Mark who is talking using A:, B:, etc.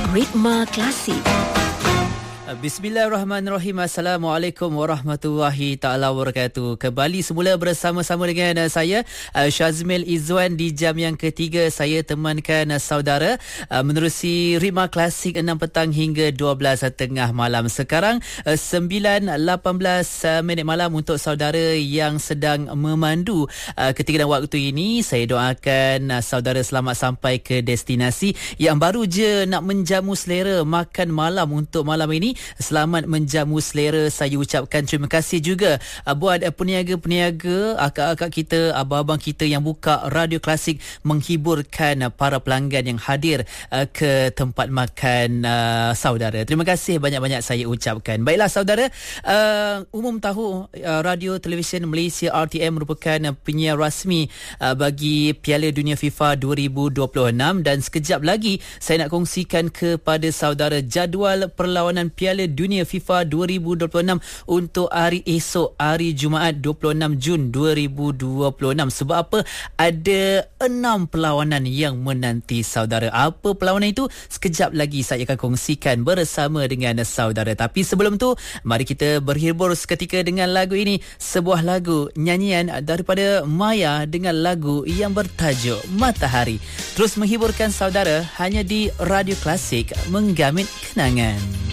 A: Ritma Klasik.
B: Bismillahirrahmanirrahim. Assalamualaikum warahmatullahi ta'ala wabarakatuh. Kembali semula bersama-sama dengan saya Syazmil Izzuan di jam yang ketiga. Saya temankan saudara menerusi Ritma Klasik 6 petang hingga 12 tengah malam. Sekarang 9.18 minit malam untuk saudara yang sedang memandu ketika dan waktu ini. Saya doakan saudara selamat sampai ke destinasi. Yang baru je nak menjamu selera makan malam untuk malam ini, selamat menjamu selera. Saya ucapkan terima kasih juga buat peniaga-peniaga, akak-akak kita, abang-abang kita yang buka Radio Klasik menghiburkan para pelanggan yang hadir ke tempat makan saudara. Terima kasih banyak-banyak saya ucapkan. Baiklah saudara, umum tahu Radio Televisyen Malaysia RTM merupakan penyiar rasmi bagi Piala Dunia FIFA 2026, dan sekejap lagi saya nak kongsikan kepada saudara jadual perlawanan Piala Dunia FIFA 2026 untuk hari esok, hari Jumaat 26 Jun 2026. Sebab apa? Ada 6 perlawanan yang menanti saudara. Apa perlawanan itu? Sekejap lagi saya akan kongsikan bersama dengan saudara. Tapi sebelum tu, mari kita berhibur seketika dengan lagu ini. Sebuah lagu nyanyian daripada Maya dengan lagu yang bertajuk Matahari. Terus menghiburkan saudara hanya di Radio Klasik, menggamit kenangan.